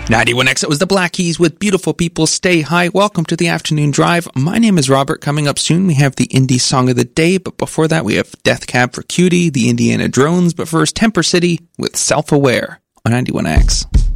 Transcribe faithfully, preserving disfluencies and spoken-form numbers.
ninety-one X, it was the Black Keys with Beautiful People Stay High. Welcome to the Afternoon Drive. My name is Robert. Coming up soon, we have the Indie Song of the Day, but before that, we have Death Cab for Cutie, the Indiana Drones, but first, Temper City with Self-Aware on ninety-one X.